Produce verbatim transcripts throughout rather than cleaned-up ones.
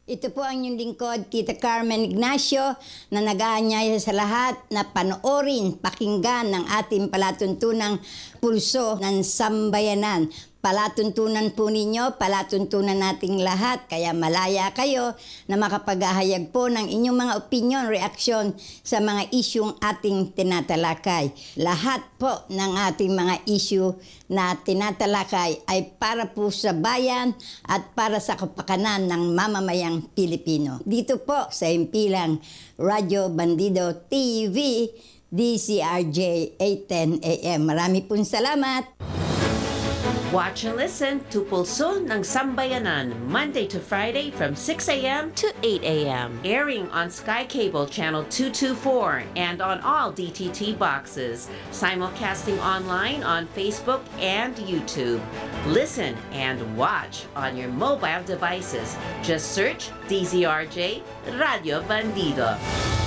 Ito po ang inyong lingkod, Tita Carmen Ignacio, na nag-aanyaya sa lahat na panoorin, pakinggan ng ating palatuntunang pulso ng sambayanan. Palatuntunan po ninyo, palatuntunan nating lahat, kaya malaya kayo na makapaghahayag po ng inyong mga opinion, reaksyon sa mga isyung ating tinatalakay. Lahat po ng ating mga issue na tinatalakay ay para po sa bayan at para sa kapakanan ng mamamayang Pilipino. Dito po sa himpilang Radyo Bandido T V, D C R J eight ten A M. Marami pong salamat. Watch and listen to Pulso ng Sambayanan, Monday to Friday from six a.m. to eight a.m. Airing on Sky Cable Channel two twenty-four and on all D T T boxes. Simulcasting online on Facebook and YouTube. Listen and watch on your mobile devices. Just search D Z R J Radio Bandido.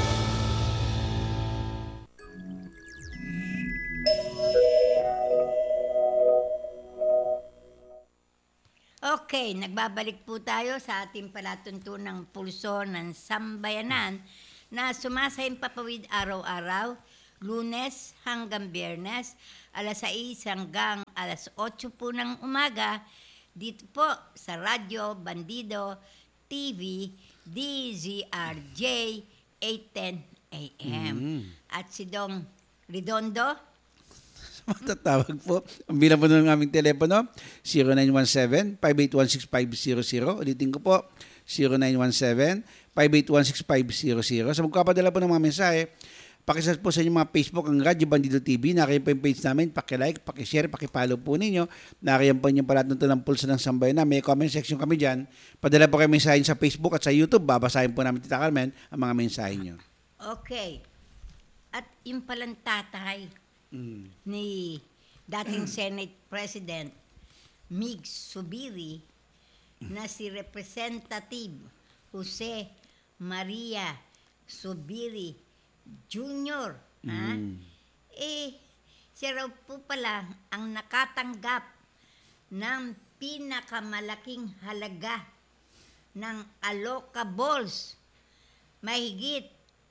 Okay, nagbabalik po tayo sa ating palatuntunang pulso ng sambayanan na sumasayang papawid araw-araw, Lunes hanggang Biyernes, alas sais hanggang alas otso po ng umaga, dito po sa Radyo Bandido T V, D Z R J eight ten A M. Mm. At si Dong Redondo, matatawag po. Ang bilang po ng aming telepono, zero nine one seven, five eight one, six five zero zero. Ulitin ko po, zero nine one seven, five eight one, six five zero zero. Sa magkapadala po ng mga mensahe, pakisas po sa inyong mga Facebook ang Radyo Bandido T V. Nakaya po yung page namin, pakilike, pakishare, pakipollow po ninyo. Nakaya po yung palatuntunan ng pulso ng sambayanan. May comment section kami dyan. Padala po kayo mensahe sa Facebook at sa YouTube. Babasahin po namin, Tita Carmen, ang mga mensahe nyo. Okay. At yung palang tatay, Mm. ni dating Senate President Mig Subiri na si Representative Jose Maria Subiri Junior Mm. Ha? Eh, siya raw po pala ang nakatanggap ng pinakamalaking halaga ng allocables, mahigit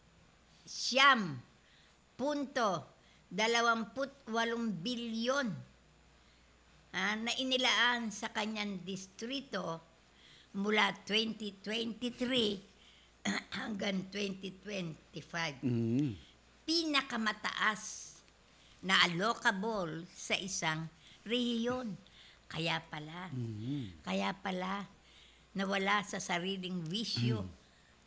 siyam punto dalawamput walong bilyon ah, na inilaan sa kanyang distrito mula twenty twenty-three hanggang twenty twenty-five. Mm. Pinakamataas na allocable sa isang rehiyon. Kaya pala, Mm. kaya pala nawala sa sariling bisyo. Mm.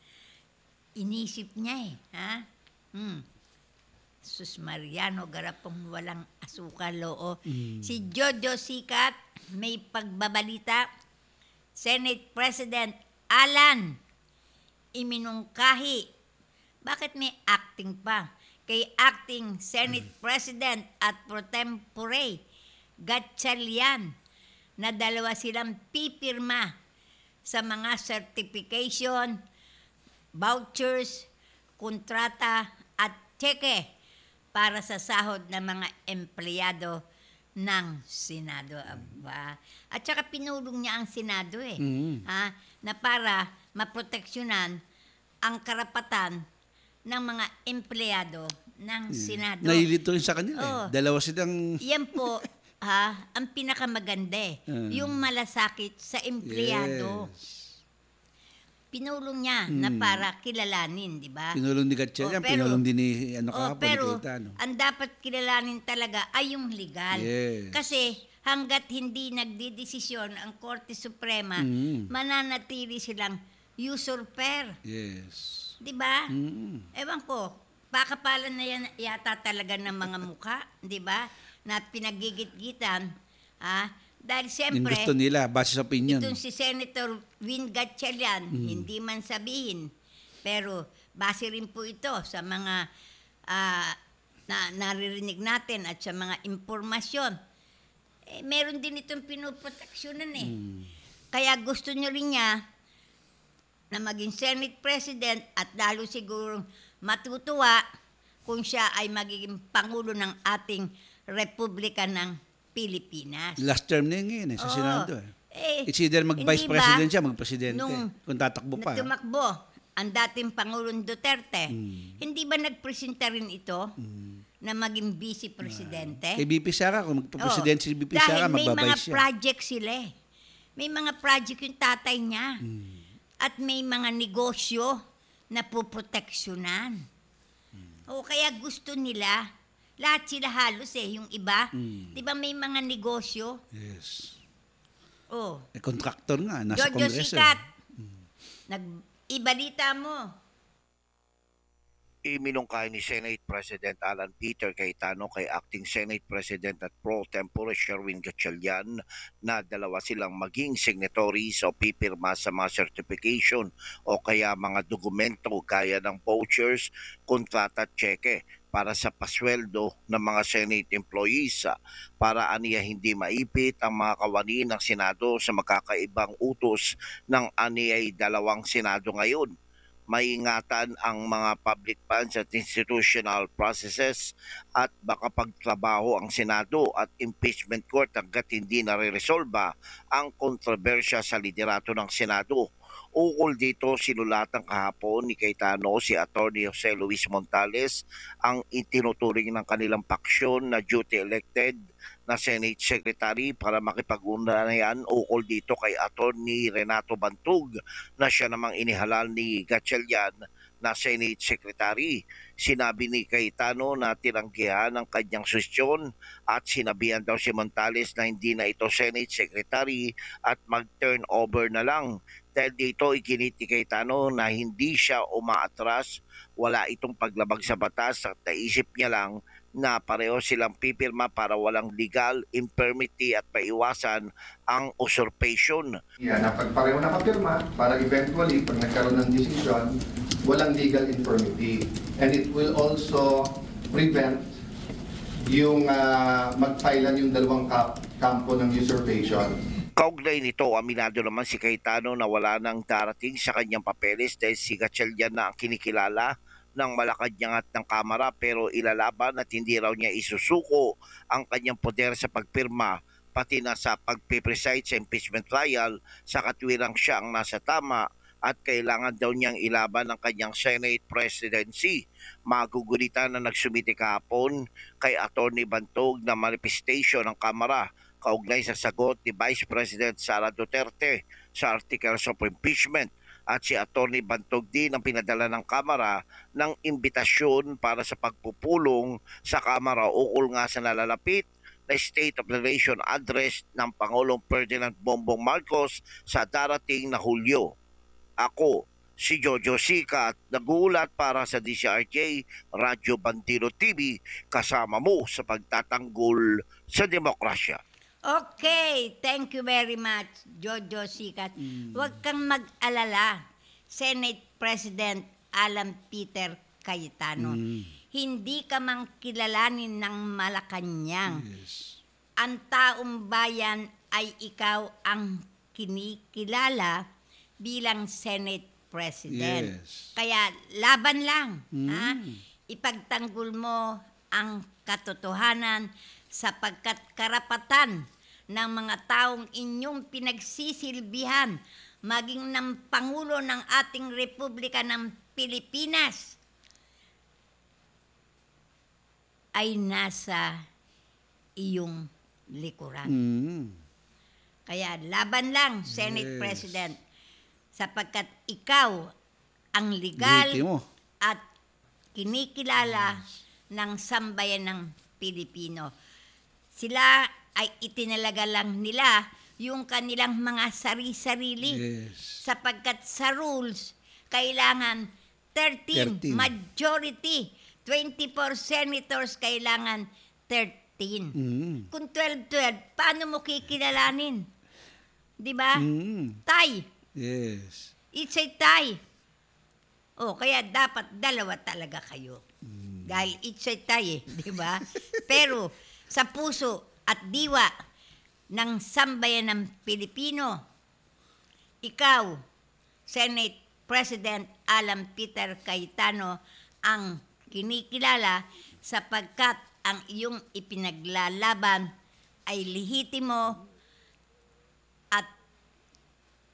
Inisip niya eh, ha? Hmm. Sus Mariano, garapong walang asukal, oo. Mm. Si Jojo Sikat, may pagbabalita. Senate President Alan iminungkahi. Bakit may acting pa? Kay acting Senate mm. President at pro tempore Gatchalian na dalawa silang pipirma sa mga certification, vouchers, kontrata at cheque para sa sahod ng mga empleyado ng Senado. Aba. At saka pinulong niya ang Senado eh. Mm. Ha? Na para maproteksyonan ang karapatan ng mga empleyado ng Mm. Senado. Nailito rin sa kanila. Oo. Eh. Dalawa silang... Yan po, ha, ang pinakamaganda eh. Mm. Yung malasakit sa empleyado. Yes. Pinulong niya Mm. na para kilalanin, di ba? Pinulong ni Gatchalian, Oh, pero- pinulong din ni ano Oh, kahapon, pero ni Cayetano. ang dapat kilalanin talaga ay yung legal. Yes. Kasi hanggat hindi nagdidesisyon ang Korte Suprema, Mm. mananatili silang usurper. Yes. Di ba? Mm. Ewan ko, pakapalan na yan yata talaga ng mga mukha, di ba? Na pinagigit-gitan, ah, dahil Yung siyempre, gusto nila, base sa opinion. itong si Senator Win Gatchalian, Mm. hindi man sabihin, pero base rin po ito sa mga ah, na, naririnig natin at sa mga impormasyon. Eh, meron din itong pinoproteksyonan eh. Mm. Kaya gusto nyo rin niya na maging Senate President at lalo siguro matutuwa kung siya ay magiging Pangulo ng ating Republika ng Pilipinas. Last term na yun ngayon eh, sa Oo. Senado. Eh. Eh, It's either mag-vice hindi ba, president siya, mag-presidente. nung Kung tatakbo pa. na tumakbo ang dating Pangulong Duterte, Hmm. hindi ba nagpresenta rin ito na maging vice presidente? Kay B P Sara, kung magpa-president si B P Sara, Dahil may mga magbabayas siya. project sila eh. May mga project yung tatay niya. Hmm. At may mga negosyo na puproteksyonan. O kaya gusto nila, lahat sila halos eh, yung iba. Hmm. Di ba may mga negosyo? Yes. Oh, Eh, contractor nga, nasa Jojo Kongreso. Sikat, nag ibalita mo. Iminungkahi ni Senate President Alan Peter Cayetano kay Acting Senate President at Pro Tempore Sherwin Gatchalian na dalawa silang maging signatories o pipirma sa mga certification o kaya mga dokumento gaya ng vouchers, kontrata at cheque para sa pasweldo ng mga Senate employees ah, para aniya hindi maipit ang mga kawani ng Senado sa magkakaibang utos ng aniyay dalawang Senado ngayon. Maingatan ang mga public funds at institutional processes at baka pagtrabaho ang Senado at impeachment court hanggat hindi nare-resolba ang kontrobersya sa liderato ng Senado. Ukol dito, sinulatan kahapon ni Cayetano si Attorney Jose Luis Montales ang itinuturing ng kanilang paksyon na duty elected na Senate Secretary para makipag-ugnayan ukol dito kay Attorney Renato Bantug na siya namang inihalal ni Gatchalian na Senate Secretary. Sinabi ni Cayetano na tinanggihan ang kanyang susyon at sinabihan daw si Montales na hindi na ito Senate Secretary at mag-turn over na lang. Dahil dito iginit ni Cayetano na hindi siya umaatras, wala itong paglabag sa batas at naisip niya lang na pareho silang pipirma para walang legal infirmity at maiwasan ang usurpation. Yeah, na pag pareho nakapirma para eventually pag nagkaroon ng decision, walang legal infirmity. And it will also prevent yung uh, mag-filean yung dalawang kap- kampo ng usurpation. Kaugnay nito, aminado naman si Cayetano na wala nang darating sa kanyang papeles dahil si Gatchalian na ang kinikilala ng Malacanang at ng Kamara pero ilalaban at hindi raw niya isusuko ang kanyang poder sa pagpirma pati na sa pagpipreside sa impeachment trial sa katwirang siya ang nasa tama at kailangan daw niyang ilaban ang kanyang Senate presidency. Magugulitan na nagsumiti kahapon kay Attorney Bantog na manifestation ng Kamara kaugnay sa sagot ni Vice President Sara Duterte sa articles of impeachment at si Attorney Bantog din ang pinadala ng Kamara ng imbitasyon para sa pagpupulong sa Kamara ukol nga sa nalalapit na State of the Nation address ng Pangulong Ferdinand Bongbong Marcos sa darating na Hulyo. Ako, si Jojo Sikat, nagulat para sa D C R J, Radyo Bandilo T V, kasama mo sa pagtatanggol sa demokrasya. Okay, thank you very much, Jojo Sikat. Huwag kang mag-alala, Senate President Alan Peter Cayetano. Hindi ka mang kilalanin ng Malacanang. Yes. Ang taong bayan ay ikaw ang kinikilala bilang Senate President. Yes. Kaya laban lang. Ha? Ipagtanggol mo ang katotohanan sapagkat karapatan ng mga taong inyong pinagsisilbihan maging ng Pangulo ng ating Republika ng Pilipinas ay nasa iyong likuran. Mm. Kaya laban lang, Senate Yes. President, sapagkat ikaw ang legal Ginitin mo. at kinikilala ng sambayan ng Pilipino. Sila ay itinalaga lang nila yung kanilang mga sari-sarili. Yes. Sapagkat sa rules, kailangan thirteen, thirteen. majority. twenty-four senators, kailangan thirteen. Mm. Kung twelve twelve, paano mo kikilalanin? Di ba? Mm. Tie. Yes. It's a tie. Oh, kaya dapat dalawa talaga kayo. Dahil it's a tie, eh, di ba? Pero sa puso at diwa ng sambayan ng Pilipino, ikaw, Senate President Alan Peter Cayetano, ang kinikilala sapagkat ang iyong ipinaglalaban ay lehitimo at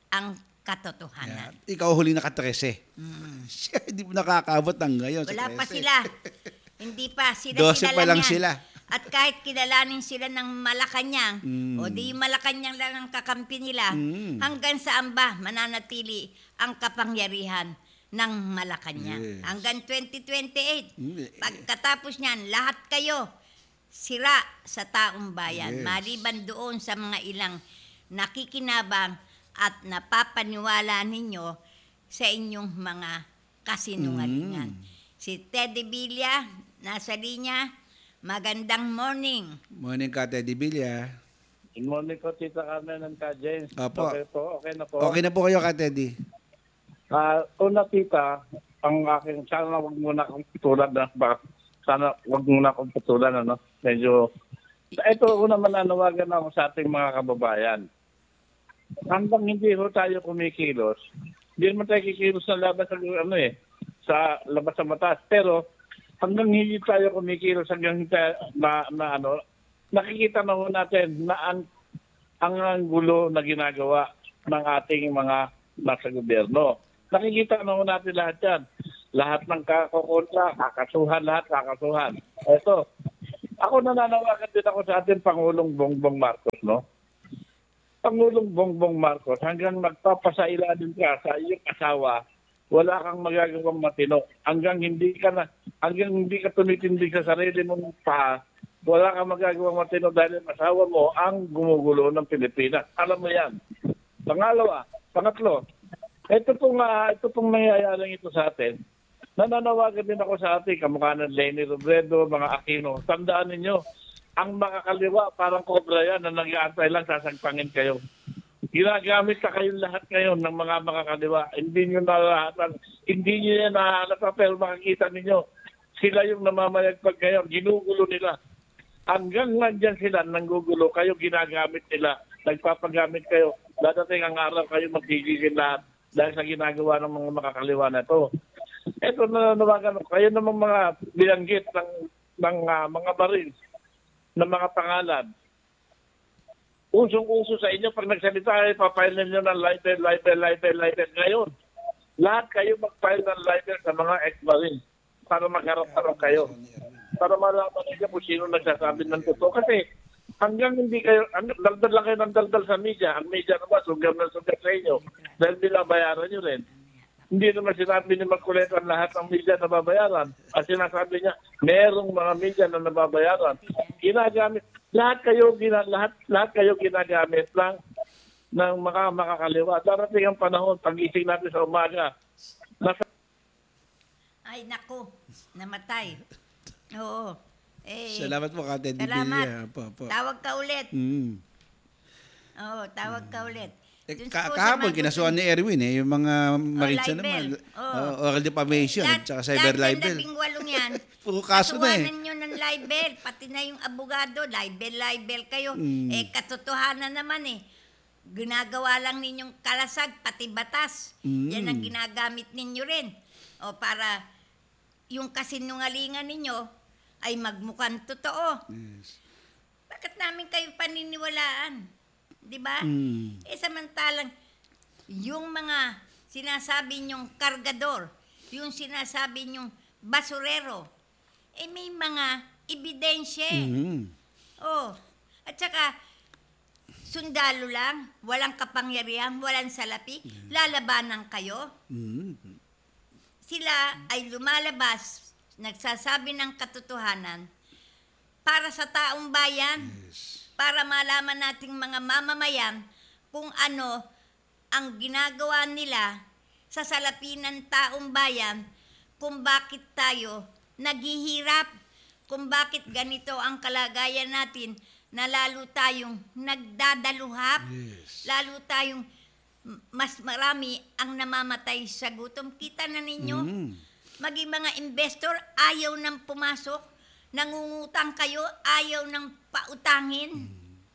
ang katotohanan. Yeah. Ikaw huli naka-trese. Siya, hindi mo nakakaabot ng ngayon sa Wala pa trese. sila. Hindi pa. Sila Dose pa lang yan. sila. At kahit kilalanin sila ng Malacanang, Mm. o di Malacanang lang ang kakampi nila, Mm. hanggang saan ba mananatili ang kapangyarihan ng Malacanang? Yes. Hanggang twenty twenty-eight. Mm. Pagkatapos niyan, lahat kayo sira sa taong bayan. Yes. Maliban doon sa mga ilang nakikinabang at napapaniwala ninyo sa inyong mga kasinungalingan. Mm. Si Teddy Villa, nasa linya. Magandang morning. Morning ka, Teddy Villa. Good morning po, Tita Carmen and Ka James. Opo. Okay po, okay na po. Okay na po kayo ka, Teddy. Ah, una, Tita, ang aking, sana wag muna akong putulan na, baka, sana wag muna akong putulan, ano, medyo, ito, una mananawagan ako sa ating mga kababayan. Hanggang hindi ho tayo kumikilos, hindi naman tayo kikilos sa labas, sa, ano eh, sa labas sa batas, pero, hanggang hindi tayo kumikilos, hanggang hindi tayo, na, na ano, nakikita na ho natin na ang, ang, ang gulo na ginagawa ng ating mga nasa gobyerno. Nakikita na ho natin lahat yan. Lahat ng kakukontra, kakasuhan, lahat kakasuhan. Ito, ako nananawagan din ako sa ating Pangulong Bongbong Marcos, no? Pangulong Bongbong Marcos, hanggang magpapasailalim ka sa iyong asawa, wala kang magagawang matino. Hanggang hindi ka na, hanggang hindi ka tumitindig sa sarili mong pa, wala kang magagawang matino dahil ang asawa mo ang gumugulo ng Pilipinas. Alam mo yan. Pangalawa, pangatlo, ito pong, uh, ito pong nangyayaring ito sa atin. Nananawagan din ako sa ating kamukha ng Leni Robredo, mga Aquino. Tandaan ninyo, ang makakaliwa parang kobra yan na nag-aantay lang sasagpangin kayo. Ginagamit ka kayong lahat ngayon ng mga makakaliwa. Hindi nyo na hindi nyo yan nahanap pa, pero makikita ninyo, sila yung namamayagpag ngayon, ginugulo nila. Hanggang nandyan sila, nanggugulo, kayo ginagamit nila, nagpapagamit kayo. Dadating ang araw kayo magigigil lahat dahil sa ginagawa ng mga makakaliwa na ito. Ito na nawagan ko, kayo namang mga bilanggit ng, ng uh, mga baril, ng mga pangalan. Usong-uso sa inyo, pag nagsalita ay papile ninyo ng libel, libel, libel, libel. Ngayon, lahat kayo mag-file ng libel sa mga ex-marine para magharap-harap kayo. Para malaman ninyo kung sino nagsasabi ng totoo. Kasi hanggang hindi kayo, daldal lang kayo ng daldal sa media. Ang media naman, sugar na sugar sa inyo. Dahil binabayaran nyo rin. Hindi naman sinabi ni Magkuletan lahat ng media na babayaran. At sinasabi niya, merong mga media na nababayaran. Ginagamit. Lahat kayo gina, lahat lahat kayo ginagamit lang ng mga makakaliwa. Darating ang panahon, pag-ising natin sa umaga. Nasa Ay, naku. Namatay. Oo. Eh, Salamat po ka, Teddy salamat. Villa. Po, po. Tawag ka ulit. Mm. Oo, tawag ka ulit. Eh, Dun ka- po sa kahapon, mga kinasuhan ni Erwin eh, yung mga maritsa libel. naman. Oo. Uh, oral defamation at saka cyber lahat libel. ng labing walong yan, Puro kaso na eh. kasuhanan nyo ng libel. Pati na yung abogado, libel, libel kayo. Mm. Eh, katotohanan naman eh. Ginagawa lang ninyong kalasag, pati batas. Mm. Yan ang ginagamit ninyo rin. O para yung kasinungalingan ninyo ay magmukhang totoo. Yes. Bakit namin kayo paniniwalaan? Di ba? Mm. Eh samantalang, yung mga sinasabi nyong kargador, yung sinasabi nyong basurero, eh may mga ebidensya. eh. Mm. Oh. At saka, sundalo lang, walang kapangyarihan, walang salapi, lalabanan kayo. Mm. Sila ay lumalabas, nagsasabi ng katotohanan para sa taong bayan. Yes. Para malaman nating mga mamamayan kung ano ang ginagawa nila sa salapi ng taong bayan, kung bakit tayo naghihirap, kung bakit ganito ang kalagayan natin na lalo tayong nagdadaluhap, Yes. lalo tayong mas marami ang namamatay sa gutom. Kita na ninyo, Mm. maging mga investor ayaw nang pumasok, nangungutang kayo, ayaw nang pautangin. Mm.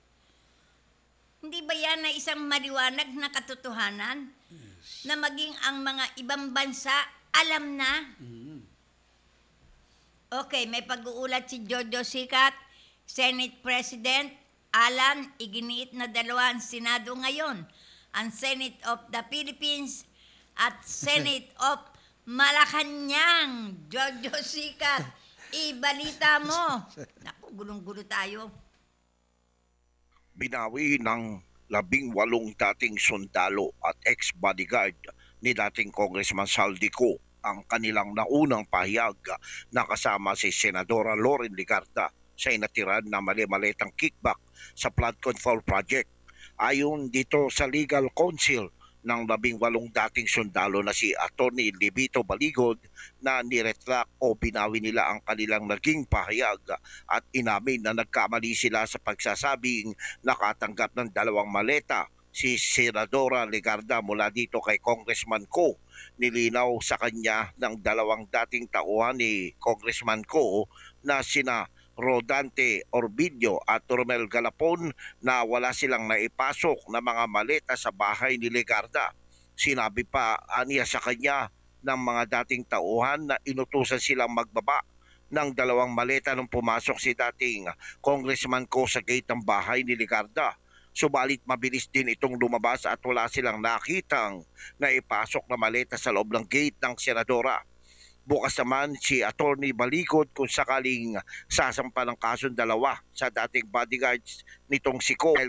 Hindi ba yan na isang maliwanag na katotohanan? Yes. Na maging ang mga ibang bansa alam na? Mm. Okay, may pag-uulat si Jojo Sikat, Senate President Alan, iginiit na dalawa ang Senado ngayon ang Senate of the Philippines at Senate of Malacanang. Jojo Sikat, ibalita mo. Naku, gulong-gulo tayo. Binawi ng labing walong dating sundalo at ex-bodyguard ni dating Congressman Saldico ang kanilang naunang pahayag na kasama si Senadora Loren Legarda sa inatiran na mali-malitang kickback sa flood control project. Ayon dito sa legal counsel ng labing walong dating sundalo na si Attorney Libito Baligod na niretract o binawi nila ang kanilang naging pahayag at inamin na nagkamali sila sa pagsasabing nakatanggap ng dalawang maleta si Senadora Legarda mula dito kay Congressman Ko. Nilinaw sa kanya ng dalawang dating tauhan ni Congressman Ko na sina Rodante Orbidio at Romel Galapon na wala silang naipasok na mga maleta sa bahay ni Legarda. Sinabi pa aniya sa kanya ng mga dating tauhan na inutusan silang magbaba ng dalawang maleta nung pumasok si dating Congressman Ko sa gate ng bahay ni Legarda. Subalit mabilis din itong lumabas at wala silang nakitang naipasok na maleta sa loob ng gate ng senadora. Bukas naman si Attorney Baligod kung sakaling sasampa ng kasong dalawa sa dating bodyguards nitong si Ko